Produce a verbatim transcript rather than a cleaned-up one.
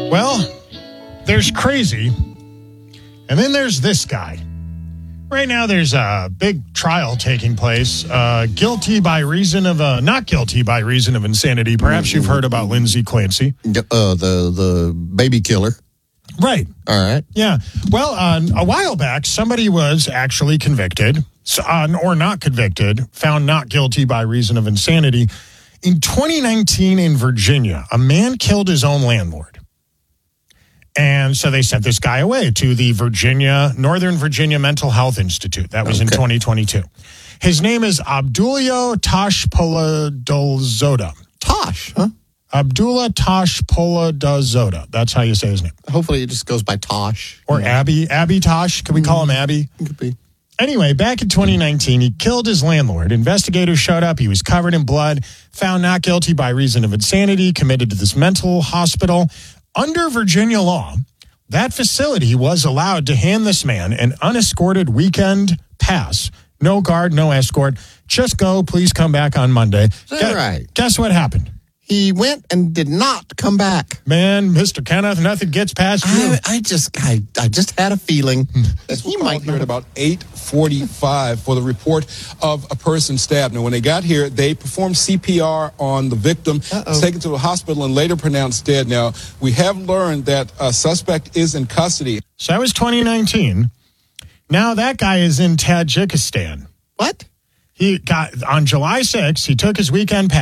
Well, there's crazy, and then there's this guy. Right now, there's a big trial taking place. Uh, guilty by reason of, uh, not guilty by reason of insanity. Perhaps you've heard about Lindsay Clancy. Uh, the, the baby killer. Right. All right. Yeah. Well, uh, a while back, somebody was actually convicted, uh, or not convicted, found not guilty by reason of insanity. In twenty nineteen in Virginia, a man killed his own landlord. And so they sent this guy away to the Virginia, Northern Virginia Mental Health Institute. That was okay. in twenty twenty-two. His name is Abdullah Tashpoladolzoda. Tosh, huh? Abdullah Tashpoladolzoda. That's how you say his name. Hopefully it just goes by Tosh. Or yeah. Abby. Abby Tosh. Can we call him Abby? Could be. Anyway, back in twenty nineteen, he killed his landlord. Investigators showed up. He was covered in blood, found not guilty by reason of insanity, committed to this mental hospital. Under Virginia law, that facility was allowed to hand this man an unescorted weekend pass. No guard, no escort. Just go. Please come back on Monday. Is that Guess, right? Guess what happened? He went and did not come back. Man, Mister Kenneth, nothing gets past you. I, I just I, I just had a feeling that he might here at about eight forty-five for the report of a person stabbed. Now, when they got here, they performed C P R on the victim, Uh-oh. taken to the hospital, and later pronounced dead. Now, we have learned that a suspect is in custody. So that was twenty nineteen. Now that guy is in Tajikistan. What? He got on July sixth, he took his weekend pass.